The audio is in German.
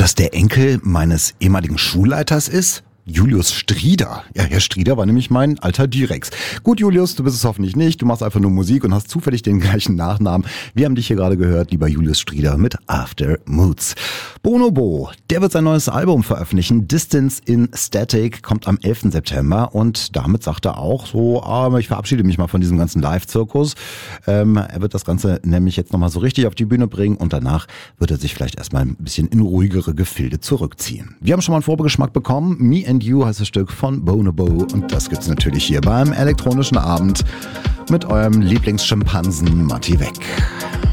das der Enkel meines ehemaligen Schulleiters ist? Julius Strieder. Ja, Herr Strieder war nämlich mein alter Direx. Gut, Julius, du bist es hoffentlich nicht. Du machst einfach nur Musik und hast zufällig den gleichen Nachnamen. Wir haben dich hier gerade gehört, lieber Julius Strieder mit After Moods. Bonobo, der wird sein neues Album veröffentlichen. Distance in Static kommt am 11. September und damit sagt er auch so, ich verabschiede mich mal von diesem ganzen Live-Zirkus. Er wird das Ganze nämlich jetzt nochmal so richtig auf die Bühne bringen und danach wird er sich vielleicht erstmal ein bisschen in ruhigere Gefilde zurückziehen. Wir haben schon mal einen Vorgeschmack bekommen. Me and You heißt das Stück von Bonobo und das gibt's natürlich hier beim elektronischen Abend mit eurem Lieblingsschimpansen Matti Weck.